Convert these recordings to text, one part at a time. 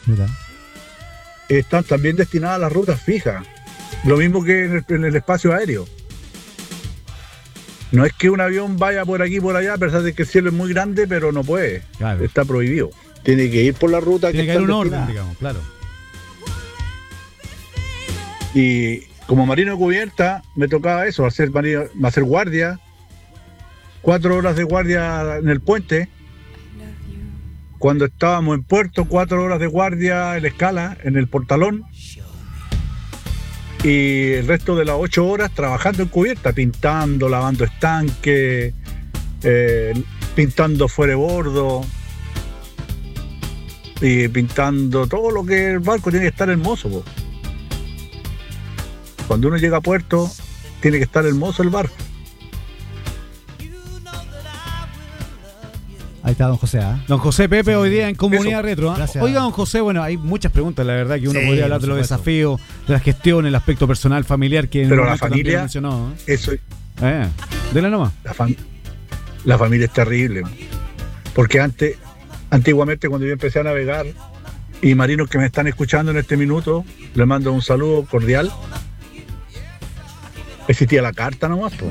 Mira. Están también destinadas a las rutas fijas. Lo mismo que en el espacio aéreo. No es que un avión vaya por aquí por allá, a pesar de que el cielo es muy grande, pero no puede. Claro. Está prohibido. Tiene que ir por la ruta Tiene que que está haber un destinada. orden, digamos, claro. Y como marino de cubierta, me tocaba eso, hacer guardia. 4 horas de guardia en el puente. Cuando estábamos en puerto, 4 horas de guardia en la escala, en el portalón. Y el resto de las 8 horas trabajando en cubierta, pintando, lavando estanque, pintando fuera de bordo y pintando todo lo que el barco tiene que estar hermoso, po. Cuando uno llega a puerto, tiene que estar hermoso el barco. Ahí está don José, ¿ah? Don José Pepe, hoy día en Comunidad Eso. Retro. ¿Ah? Gracias. Oiga, don José, bueno, hay muchas preguntas, la verdad, que uno Sí, podría hablar de por los supuesto. desafíos, de la gestión, el aspecto personal, familiar, que en Pero un la momento también familia- lo mencionó, Eso, Dele nomás. la familia es terrible. Porque antiguamente cuando yo empecé a navegar, y marinos que me están escuchando en este minuto, les mando un saludo cordial. Existía la carta nomás, po.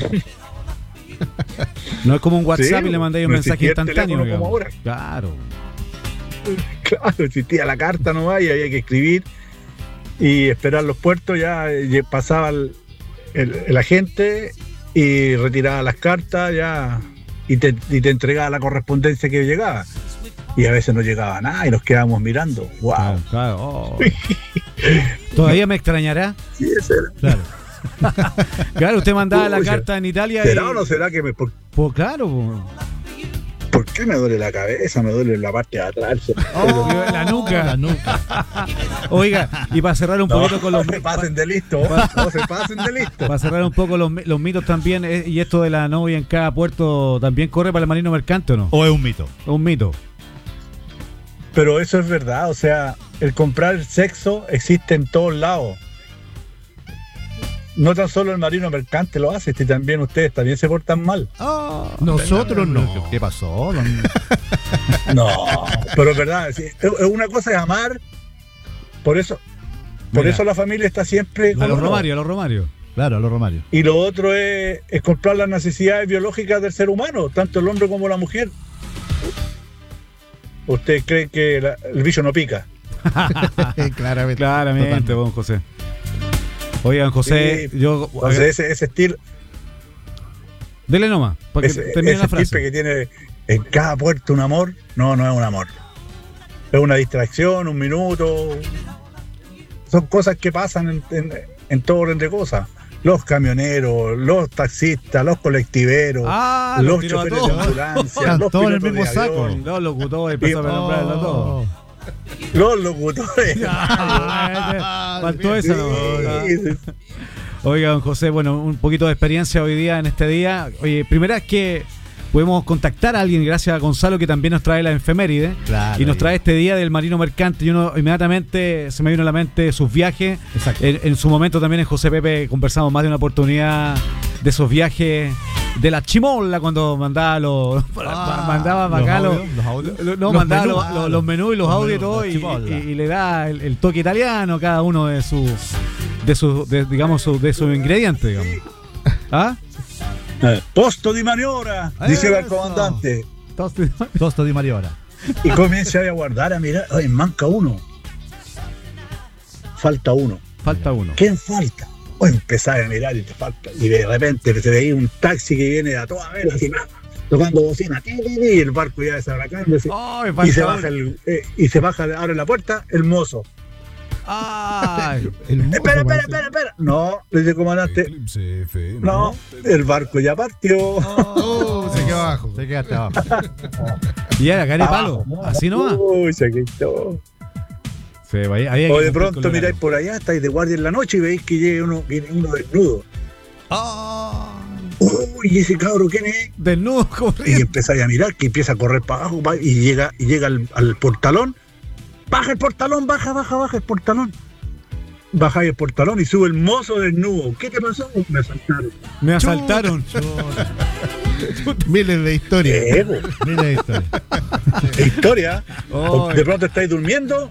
No es como un WhatsApp Sí, y le mandáis un no mensaje existía el instantáneo. teléfono como digamos. ahora. Claro. Claro, existía la carta nomás y había que escribir y esperar los puertos. Ya pasaba el agente y retiraba las cartas ya y te entregaba la correspondencia que llegaba. Y a veces no llegaba nada y nos quedábamos mirando. ¡Wow! Claro, claro. Oh. ¿Todavía me extrañará? Sí, ese era. Claro. Claro, usted mandaba la Uy, carta en Italia ¿Será y... o no será que me... Pues claro, pues. ¿Por qué me duele la cabeza? Me duele la parte de atrás. Oh, la nuca. La nuca. Oiga, y para cerrar un poquito con los No se pasen de listo. No se pasen de listo. para cerrar un poco los mitos también, y esto de la novia en cada puerto también corre para el marino mercante, ¿o no? ¿O es un mito? Es un mito. Pero eso es verdad. O sea, el comprar sexo existe en todos lados. No tan solo el marino mercante lo hace, si también ustedes también se portan mal. Nosotros no. ¿Qué pasó? No, pero es verdad, sí, es una cosa de amar, por eso Mira. la familia está siempre A con los uno. Romarios, a los Romarios. Claro, a los Romarios. Y lo otro es comprar las necesidades biológicas del ser humano, tanto el hombre como la mujer. ¿Ustedes creen que el bicho no pica? Claramente. Claramente, don José. Oigan, José, Sí, yo... Entonces ese estilo, Dele nomás, para que termine la ese frase. tipo que tiene en cada puerto un amor, no es un amor. Es una distracción, un minuto. Son cosas que pasan en todo orden de cosas. Los camioneros, los taxistas, los colectiveros, Los los tiró a choferes de todos. ambulancia, Están los todos en el pilotos de mismo saco. avión, Los locutores empezaron a nombrarlo todo. los locutores. Faltó eso, ¿no? Sí, sí. Oiga, don José, bueno, un poquito de experiencia hoy día en este día. Oye, primera vez que podemos contactar a alguien, gracias a Gonzalo, que también nos trae la efeméride. Claro, Y nos ahí. trae este día del marino mercante. Y uno inmediatamente se me vino a la mente sus viajes. Exacto. En su momento también en José Pepe conversamos más de una oportunidad de esos viajes de la chimola, cuando mandaba mandaba para acá los audios. mandaba menús. los menús y los audios y todo, la chimola. y le da el toque italiano a cada uno de sus ingredientes, digamos. ¿Ah? Posto di maniobra, dice el Eso. comandante. Tosto di Mariora. Y comienza a guardar, a mirar. Ay, manca uno. Falta uno. Falta uno. ¿Quién falta? O empezar a mirar y te falta. Y de repente se veía un taxi que viene a toda vela, así, tocando bocina, y el barco ya desabracándose. Ay, Y se falta baja, uno. abre la puerta, el mozo. Ay. Espera. No, le dice el comandante. No, el barco ya partió. Se quedó abajo. Se quedaste abajo. Y era cara de palo. Abajo, Así nomás. Uy, se quitó. Sí, había que O de cumplir pronto con lo miráis largo. por allá, estáis de guardia en la noche y veis que viene uno desnudo. Uy, ese cabro, ¿quién es? Desnudo, Y corriendo. empezáis a mirar que empieza a correr para abajo y llega al portalón. Baja el portalón, baja el portalón. Baja el portalón y sube el mozo desnudo. ¿Qué te pasó? Me asaltaron. Me asaltaron. Miles de historias. Ego. Miles de historias. Historia. Oh. De pronto estáis durmiendo